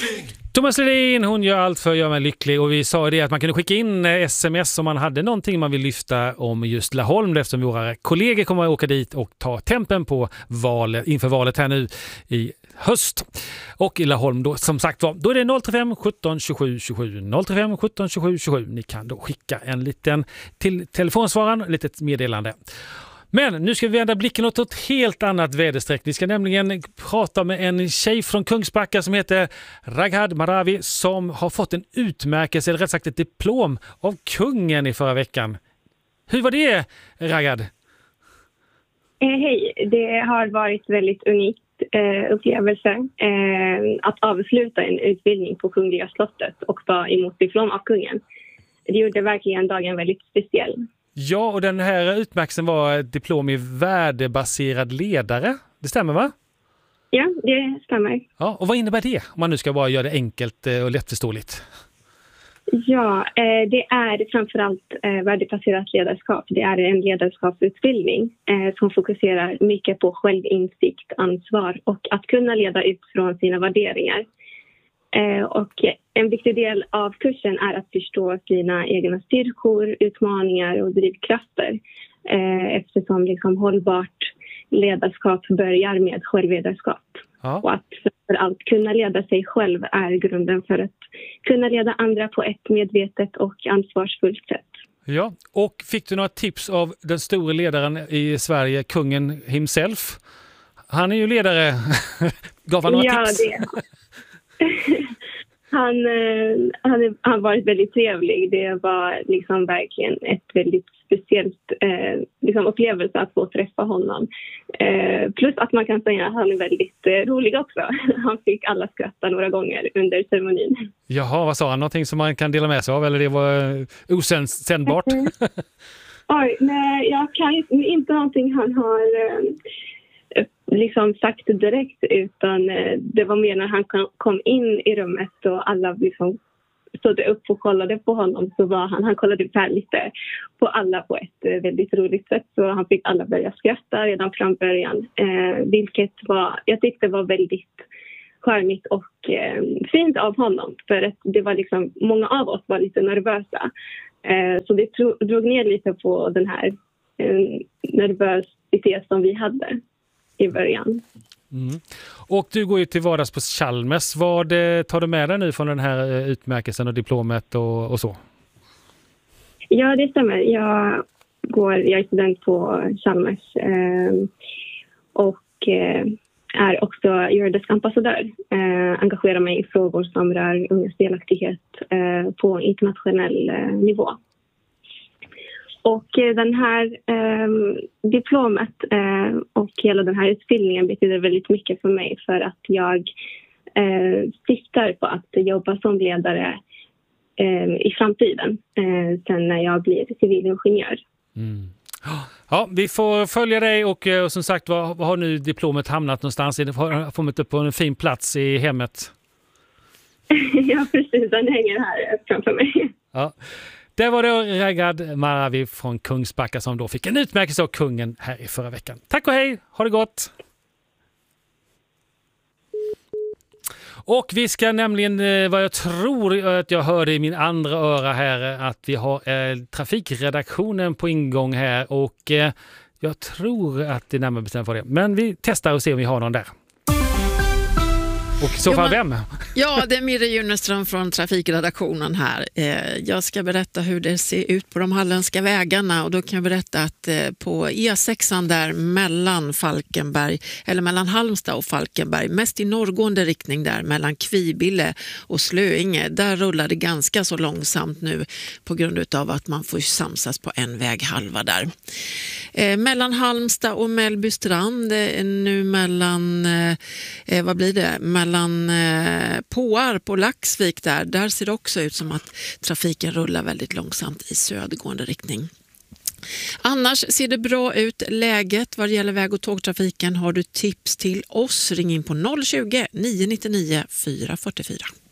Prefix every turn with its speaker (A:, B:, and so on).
A: Thomas Ledin, hon gör allt för att göra mig lycklig, och vi sa det att man kunde skicka in sms om man hade någonting man vill lyfta om just Laholm, eftersom våra kollegor kommer att åka dit och ta tempen på valet, inför valet här nu i höst. Och i Laholm då, som sagt var, då är det 035 17 27 27 035 17 27 27. Ni kan då skicka en liten till telefonsvararen, ett litet meddelande. Men nu ska vi vända blicken åt ett helt annat väderstreck. Vi ska nämligen prata med en tjej från Kungsbacka som heter Raghad Maravi, som har fått en utmärkelse, eller rätt sagt ett diplom av kungen i förra veckan. Hur var det, Raghad?
B: Hej, det har varit väldigt unikt upplevelse att avsluta en utbildning på Kungliga slottet och ta emot diplom av kungen. Det gjorde verkligen dagen väldigt speciell.
A: Ja, och den här utmärkelsen var ett diplom i värdebaserad ledare. Det stämmer, va?
B: Ja, det stämmer.
A: Ja, och vad innebär det? Om man nu ska bara göra det enkelt och lättförståeligt.
B: Ja, det är framförallt värdebaserat ledarskap. Det är en ledarskapsutbildning som fokuserar mycket på självinsikt, ansvar och att kunna leda utifrån sina värderingar. Och en viktig del av kursen är att förstå sina egna styrkor, utmaningar och drivkrafter. Eftersom liksom hållbart ledarskap börjar med självledarskap. Ja. Och att framförallt kunna leda sig själv är grunden för att kunna leda andra på ett medvetet och ansvarsfullt sätt.
A: Ja, och fick du några tips av den stora ledaren i Sverige, kungen himself? Han är ju ledare. Gav han några tips?
B: Han har varit väldigt trevlig. Det var liksom verkligen ett väldigt speciellt upplevelse att få träffa honom. Plus att man kan säga att han är väldigt rolig också. Han fick alla skratta några gånger under ceremonin.
A: Jaha, vad sa han? Någonting som man kan dela med sig av, eller det var osändbart?
B: Oj, nej, jag kan inte någonting han har liksom sagt direkt, utan det var mer när han kom in i rummet och alla liksom stod upp och kollade på honom, så var han kollade här lite på alla på ett väldigt roligt sätt, så han fick alla börja skratta redan från början, vilket jag tyckte var väldigt charmigt och fint av honom, för att det var liksom, många av oss var lite nervösa, så det drog ner lite på den här nervositet som vi hade i början.
A: Mm. Och du går ju till vardags på Chalmers. Vad tar du med dig nu från den här utmärkelsen och diplomet och så?
B: Ja, det stämmer. Jag är student på Chalmers och är också juridisk ambassadör. Engagerar mig i frågor som rör ungas delaktighet på internationell nivå. Och den här diplomet och hela den här utbildningen betyder väldigt mycket för mig, för att jag siktar på att jobba som ledare i framtiden sen när jag blir civilingenjör. Mm.
A: Ja, vi får följa dig och som sagt, vad har nu diplomet hamnat någonstans? Har kommit upp på en fin plats i hemmet?
B: Ja, precis. Den hänger här framför mig.
A: Ja. Det var då Raghad Maravi från Kungsbacka som då fick en utmärkelse av kungen här i förra veckan. Tack och hej, ha det gott! Och vi ska nämligen, vad jag tror att jag hörde i min andra öra här, att vi har trafikredaktionen på ingång här, och jag tror att det är närmare bestämt för det. Men vi testar och ser om vi har någon där. Och i så fall vem?
C: Ja, det är Mirre Juneström från trafikredaktionen här. Jag ska berätta hur det ser ut på de halländska vägarna, och då kan jag berätta att på E6 där mellan Falkenberg, eller mellan Halmstad och Falkenberg, mest i norrgående riktning där mellan Kvibille och Slöinge, där rullar det ganska så långsamt nu på grund av att man får samsas på en väghalva där. Mellan Halmstad och Mellbystrand nu mellan vad blir det? Mellan Påarp och Laxvik där ser det också ut som att trafiken rullar väldigt långsamt i södergående riktning. Annars ser det bra ut läget vad gäller väg- och tågtrafiken. Har du tips till oss, ring in på 020 999 444.